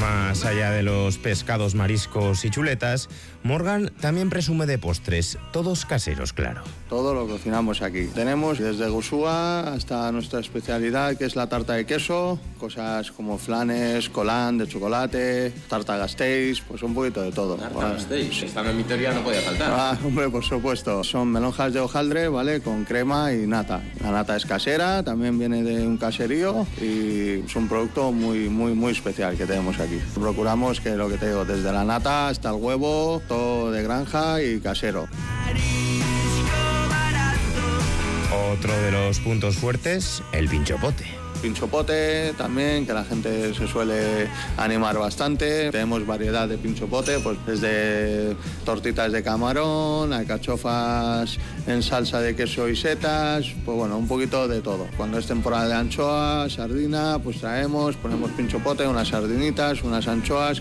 Más allá de los pescados, mariscos y chuletas, Morgan también presume de postres, todos caseros, claro. Todo lo cocinamos aquí. Tenemos desde gusúa hasta nuestra especialidad, que es la tarta de queso, cosas como flanes, colán de chocolate, tarta Gasteiz, pues un poquito de todo. Tarta Gasteiz, estando en Vitoria no podía faltar. Hombre, por supuesto. Son melonjas de hojaldre, ¿vale? Con crema y nata. La nata es casera, también viene de un caserío y es un producto muy especial que tenemos aquí. Procuramos que lo que te digo, desde la nata hasta el huevo, todo de granja y casero. Otro de los puntos fuertes, el pinchopote. Pinchopote también, que la gente se suele animar bastante. Tenemos variedad de pinchopote, pues desde tortitas de camarón, alcachofas en salsa de queso y setas, pues bueno, un poquito de todo. Cuando es temporada de anchoas, sardina, pues ponemos pinchopote, unas sardinitas, unas anchoas.